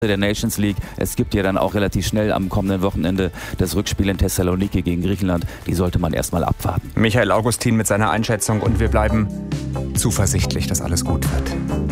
der Nations League. Es gibt ja dann auch relativ schnell am kommenden Wochenende das Rückspiel in Thessaloniki gegen Griechenland. Die sollte man erstmal abwarten. Michael Augustin mit seiner Einschätzung und wir bleiben zuversichtlich, dass alles gut wird.